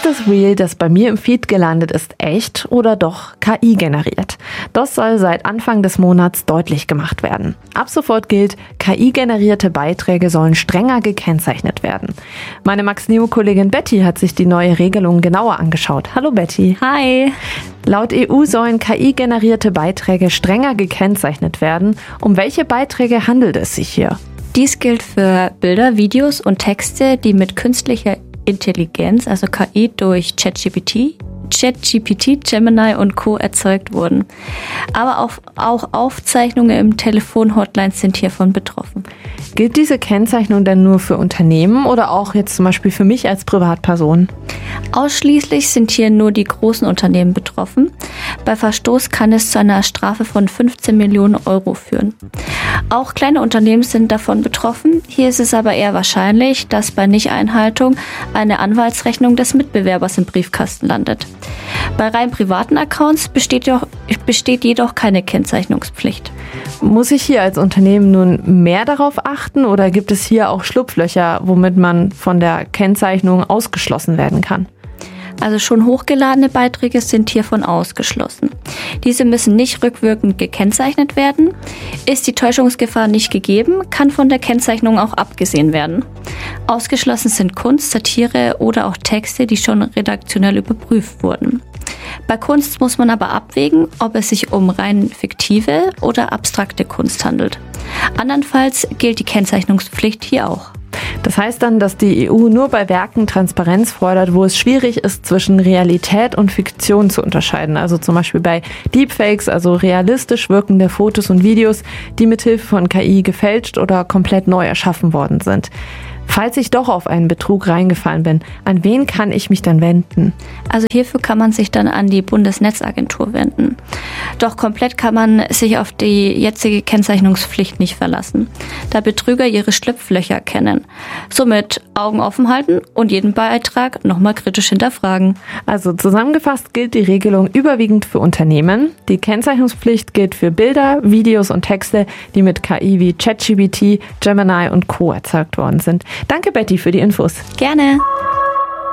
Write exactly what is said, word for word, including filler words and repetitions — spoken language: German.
das Reel, das bei mir im Feed gelandet ist, echt oder doch K I generiert? Das soll seit Anfang des Monats deutlich gemacht werden. Ab sofort gilt, K I-generierte Beiträge sollen strenger gekennzeichnet werden. Meine Max-Neo-Kollegin Betty hat sich die neue Regelung genauer angeschaut. Hallo Betty. Hi. Laut E U sollen K I-generierte Beiträge strenger gekennzeichnet werden. Um welche Beiträge handelt es sich hier? Dies gilt für Bilder, Videos und Texte, die mit künstlicher Intelligenz, also K I, durch ChatGPT, ChatGPT, Gemini und Co. erzeugt wurden. Aber auch, auch Aufzeichnungen im Telefon-Hotlines sind hiervon betroffen. Gilt diese Kennzeichnung denn nur für Unternehmen oder auch jetzt zum Beispiel für mich als Privatperson? Ausschließlich sind hier nur die großen Unternehmen betroffen. Bei Verstoß kann es zu einer Strafe von fünfzehn Millionen Euro führen. Auch kleine Unternehmen sind davon betroffen. Hier ist es aber eher wahrscheinlich, dass bei Nichteinhaltung eine Anwaltsrechnung des Mitbewerbers im Briefkasten landet. Bei rein privaten Accounts besteht, jedoch, besteht jedoch keine Kennzeichnungspflicht. Muss ich hier als Unternehmen nun mehr darauf achten oder gibt es hier auch Schlupflöcher, womit man von der Kennzeichnung ausgeschlossen werden kann? Also schon hochgeladene Beiträge sind hiervon ausgeschlossen. Diese müssen nicht rückwirkend gekennzeichnet werden. Ist die Täuschungsgefahr nicht gegeben, kann von der Kennzeichnung auch abgesehen werden. Ausgeschlossen sind Kunst, Satire oder auch Texte, die schon redaktionell überprüft wurden. Bei Kunst muss man aber abwägen, ob es sich um rein fiktive oder abstrakte Kunst handelt. Andernfalls gilt die Kennzeichnungspflicht hier auch. Das heißt dann, dass die E U nur bei Werken Transparenz fordert, wo es schwierig ist, zwischen Realität und Fiktion zu unterscheiden. Also zum Beispiel bei Deepfakes, also realistisch wirkende Fotos und Videos, die mithilfe von K I gefälscht oder komplett neu erschaffen worden sind. Falls ich doch auf einen Betrug reingefallen bin, an wen kann ich mich dann wenden? Also hierfür kann man sich dann an die Bundesnetzagentur wenden. Doch komplett kann man sich auf die jetzige Kennzeichnungspflicht nicht verlassen, da Betrüger ihre Schlupflöcher kennen. Somit Augen offen halten und jeden Beitrag nochmal kritisch hinterfragen. Also zusammengefasst gilt die Regelung überwiegend für Unternehmen. Die Kennzeichnungspflicht gilt für Bilder, Videos und Texte, die mit K I wie ChatGPT, Gemini und Co. erzeugt worden sind. Danke, Betty, für die Infos. Gerne.